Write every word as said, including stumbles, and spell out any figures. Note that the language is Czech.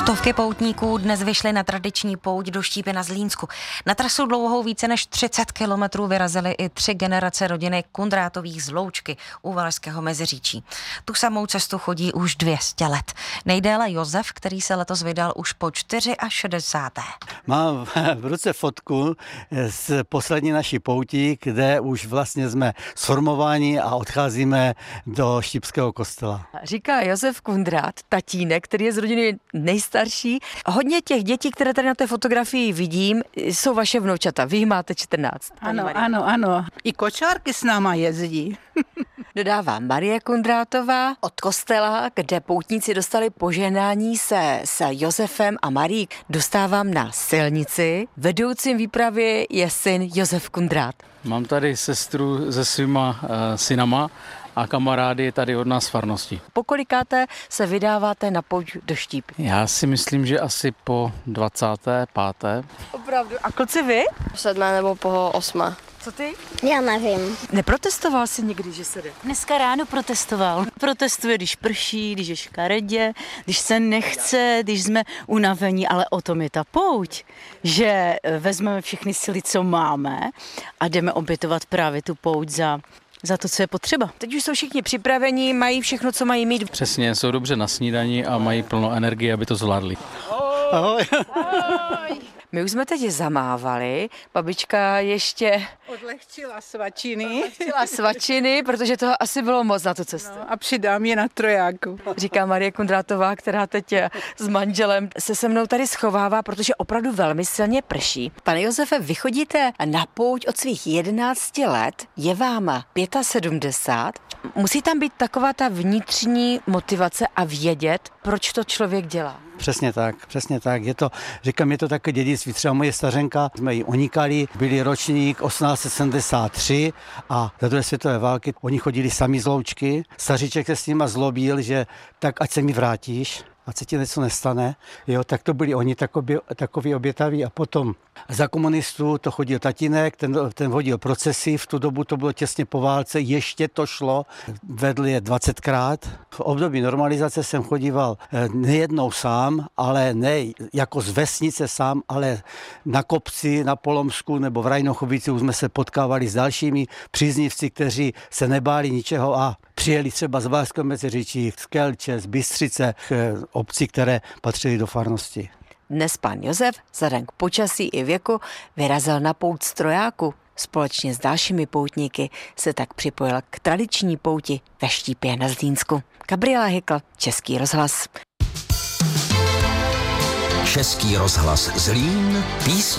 Stovky poutníků dnes vyšly na tradiční pouť do Štípy na Zlínsku. Na trasu dlouhou více než třicet kilometrů vyrazily i tři generace rodiny Kundrátových z Loučky u Valašského Meziříčí. Tu samou cestu chodí už dvě stě let. Nejdéle Josef, který se letos vydal už po šedesáté čtvrté Mám v ruce fotku z poslední naší pouti, kde už vlastně jsme sformováni a odcházíme do Štipského kostela. Říká Josef Kundrát, tatínek, který je z rodiny nejstarší. Hodně těch dětí, které tady na té fotografii vidím, jsou vaše vnoučata. Vy máte čtrnáct. Ano, Marie. ano, ano. I kočárky s náma jezdí. Dodává Marie Kundrátová od kostela, kde poutníci dostali požehnání, se s Josefem a Marií dostávám na silnici. Vedoucím výpravy je syn Josef Kundrát. Mám tady sestru se svýma uh, synama a kamarády tady od nás z farnosti. Po kolikáté se vydáváte na pouť do Štípy? Já si myslím, že asi po dvacáté páté Opravdu. A kluci vy? Sedmé nebo po osmé. Co ty? Já nevím. Neprotestoval jsi někdy, že se jde? Dneska ráno protestoval. Protestuje, když prší, když je škaredě, když se nechce, když jsme unavení, ale o tom je ta pouť, že vezmeme všechny síly, co máme a jdeme obětovat právě tu pouť za, za to, co je potřeba. Teď už jsou všichni připraveni, mají všechno, co mají mít. Přesně, jsou dobře na snídani a mají plno energie, aby to zvládli. Ahoj. Ahoj. My už jsme teď zamávali, babička ještě Odlehčila svačiny. odlehčila svačiny, protože toho asi bylo moc na tu cestu. No, a přidám je na trojáku. Říká Marie Kundrátová, která teď s manželem se se mnou tady schovává, protože opravdu velmi silně prší. Pane Josefe, vy chodíte na pouť od svých jedenácti let, je vám sedmdesát pět. Musí tam být taková ta vnitřní motivace a vědět, proč to člověk dělá. Přesně tak, přesně tak. Je to, říkám, je to také dědictví. Třeba moje stařenka, jsme ji unikali, byli ročník osmnáct set sedmdesát tři a za druhé světové války oni chodili sami z Loučky. Staříček se s nima zlobil, že tak ať se mi vrátíš, ať se ti něco nestane. Jo, tak to byli oni takový, takový obětaví a potom za komunistů to chodil tatínek, ten, ten vodil procesy, v tu dobu to bylo těsně po válce, ještě to šlo, vedl je dvacetkrát. V období normalizace jsem chodíval nejednou sám, ale ne jako z vesnice sám, ale na kopci, na Polomsku nebo v Rajnochovici už jsme se potkávali s dalšími příznivci, kteří se nebáli ničeho a přijeli třeba z Valašského Meziříčí, z Kelče, z Bystřice, obcí, které patřily do farnosti. Dnes pan Josef, vzhledem k počasí i věku, vyrazil na pouť z Trojáku. Společně s dalšími poutníky se tak připojil k tradiční pouti ve Štípě na Zlínsku. Gabriela Hykl, Český rozhlas. Český rozhlas Zlín, písně.